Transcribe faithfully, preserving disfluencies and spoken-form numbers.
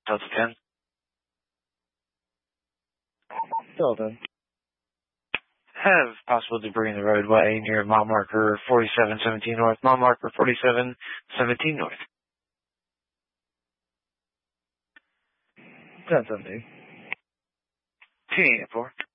Delta ten. Delta. Have possible debris in the roadway near mile marker forty-seven seventeen north, mile marker forty-seven seventeen north. ten seventeen. T eight four.